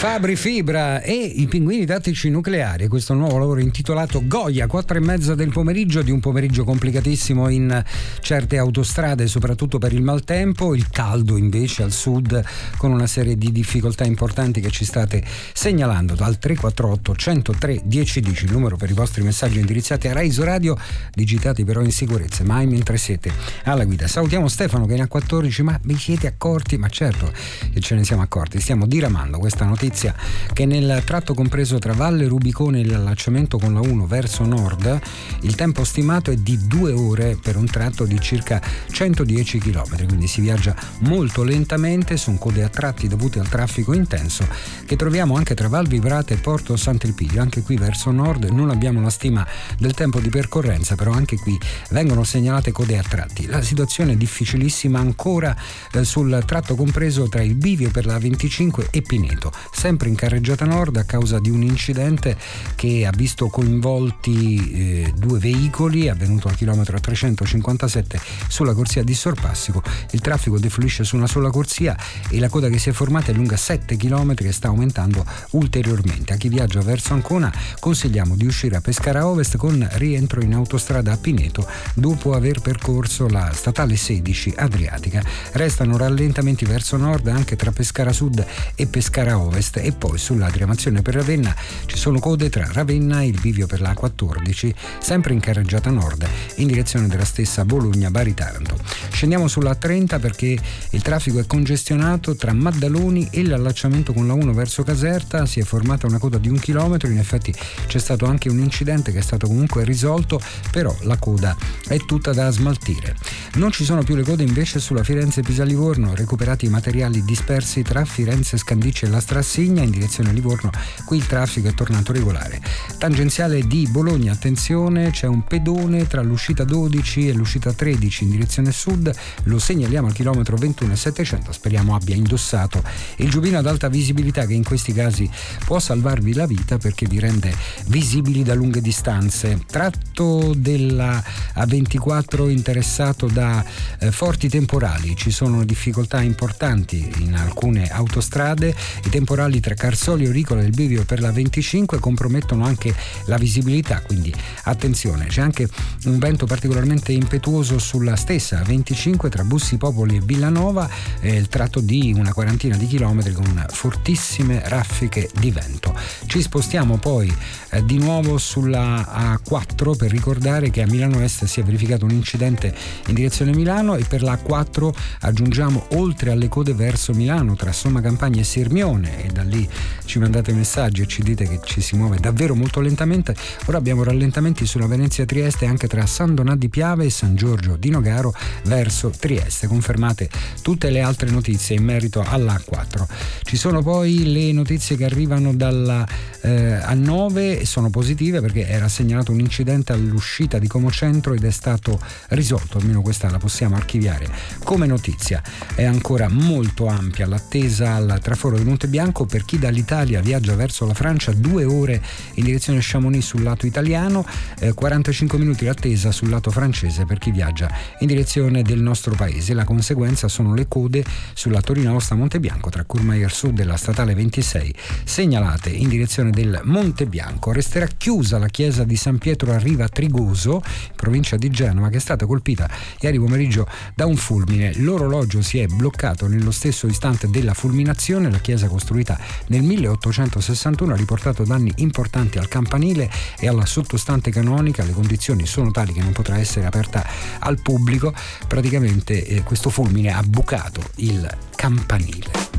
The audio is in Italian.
Fabri Fibra e i Pinguini Tattici Nucleari, questo nuovo lavoro intitolato Goya, 4:30 del pomeriggio, di un pomeriggio complicatissimo in certe autostrade, soprattutto per il maltempo, il caldo invece al sud, con una serie di difficoltà importanti che ci state segnalando dal 348 103 1010, il numero per i vostri messaggi indirizzati a Rai Radio, digitati però in sicurezza, mai mentre siete alla guida. Salutiamo Stefano che è in A14, ma vi siete accorti? Ma certo che ce ne siamo accorti, stiamo diramando questa notizia che nel tratto compreso tra Valle Rubicone e l'allacciamento con la 1 verso nord il tempo stimato è di 2 ore per un tratto di circa 110 km, quindi si viaggia molto lentamente, sono code a tratti dovute al traffico intenso che troviamo anche tra Val Vibrata e Porto Sant'Elpidio. Anche qui verso nord non abbiamo la stima del tempo di percorrenza, però anche qui vengono segnalate code a tratti. La situazione è difficilissima ancora sul tratto compreso tra il bivio per la 25 e Pineto, sempre in carreggiata nord a causa di un incidente che ha visto coinvolti 2 veicoli, avvenuto al chilometro 357 sulla corsia di Sorpassico. Il traffico defluisce su una sola corsia e la coda che si è formata è lunga 7 km e sta aumentando ulteriormente. A chi viaggia verso Ancona consigliamo di uscire a Pescara Ovest con rientro in autostrada a Pineto dopo aver percorso la statale 16 Adriatica. Restano rallentamenti verso nord anche tra Pescara Sud e Pescara Ovest, e poi sulla diramazione per Ravenna ci sono code tra Ravenna e il bivio per la 14, sempre in carreggiata nord in direzione della stessa Bologna-Bari-Taranto. Scendiamo sulla 30 perché il traffico è congestionato tra Maddaloni e l'allacciamento con la 1 verso Caserta, si è formata una coda di 1 chilometro, in effetti c'è stato anche un incidente che è stato comunque risolto, però la coda è tutta da smaltire. Non ci sono più le code invece sulla Firenze-Pisa-Livorno, recuperati i materiali dispersi tra Firenze Scandicci e la Strassigna in direzione Livorno, qui il traffico è tornato regolare. Tangenziale di Bologna, attenzione, c'è un pedone tra l'uscita 12 e l'uscita 13 in direzione sud, lo segnaliamo al chilometro 21,700, speriamo abbia indossato il giubbino ad alta visibilità che in questi casi può salvarvi la vita perché vi rende visibili da lunghe distanze. Tratto della A24 interessato da forti temporali, ci sono difficoltà importanti in alcune autostrade, i temporali tra Carsoli e Ricola e il bivio per la 25 compromettono anche la visibilità, quindi attenzione. C'è anche un vento particolarmente impetuoso sulla stessa 25 tra Bussi Popoli e Villanova, il tratto di una quarantina di chilometri con fortissime raffiche di vento. Ci spostiamo poi di nuovo sulla A4 per ricordare che a Milano Est si è verificato un incidente in direzione Milano e per la A4 aggiungiamo, oltre alle code verso Milano tra Somma Campagna e Sirmione, e da lì ci mandate messaggi e ci dite che ci si muove davvero molto lentamente, ora abbiamo rallentamenti sulla Venezia Trieste anche tra San Donà di Piave e San Giorgio di Nogaro verso Trieste. Confermate tutte le altre notizie in merito all'A4. Ci sono poi le notizie che arrivano dalla A9 e sono positive perché era segnalato un incidente all'uscita di Como Centro ed è stato risolto, almeno questa la possiamo archiviare come notizia. È ancora molto ampia l'attesa al traforo di Montebianco per chi dall'Italia viaggia verso la Francia, 2 ore in direzione Chamonix sul lato italiano, 45 minuti l'attesa sul lato francese per chi viaggia in direzione del nostro paese. La conseguenza sono le code sulla Torino-Aosta Montebianco tra Courmayeur Sud e la statale 26 segnalate in direzione del Montebianco. Resterà chiusa la chiesa di San Pietro a Riva Trigoso, in provincia di Genova, che è stata colpita ieri pomeriggio da un fulmine. L'orologio si è bloccato nello stesso istante della fulminazione. La chiesa, costruita nel 1861, ha riportato danni importanti al campanile e alla sottostante canonica. Le condizioni sono tali che non potrà essere aperta al pubblico. Praticamente questo fulmine ha bucato il campanile.